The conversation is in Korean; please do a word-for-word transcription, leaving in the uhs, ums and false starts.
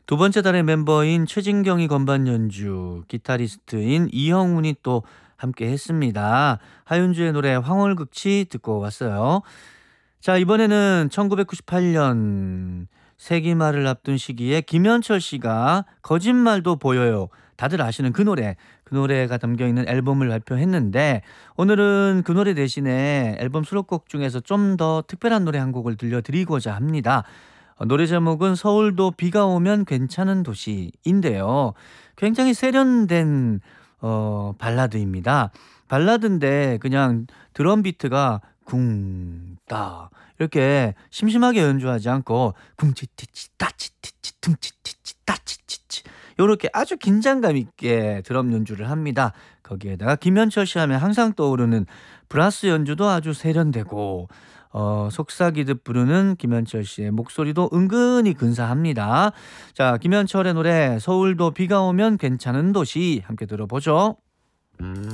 두 번째 달의 멤버인 최진경이 건반 연주, 기타리스트인 이형훈이 또 함께 했습니다. 하윤주의 노래 황홀극치 듣고 왔어요. 자, 이번에는 천구백구십팔 년 세기말을 앞둔 시기에 김현철 씨가 거짓말도 보여요. 다들 아시는 그 노래, 그 노래가 담겨 있는 앨범을 발표했는데 오늘은 그 노래 대신에 앨범 수록곡 중에서 좀 더 특별한 노래 한 곡을 들려드리고자 합니다. 어, 노래 제목은 서울도 비가 오면 괜찮은 도시인데요. 굉장히 세련된 어, 발라드입니다. 발라드인데 그냥 드럼 비트가 쿵따 이렇게 심심하게 연주하지 않고 쿵치티치 따치티치 퉁치티치 따치티치 요렇게 아주 긴장감 있게 드럼 연주를 합니다. 거기에다가 김현철 씨 하면 항상 떠오르는 브라스 연주도 아주 세련되고 어, 속삭이듯 부르는 김현철 씨의 목소리도 은근히 근사합니다. 자, 김현철의 노래 서울도 비가 오면 괜찮은 도시 함께 들어보죠.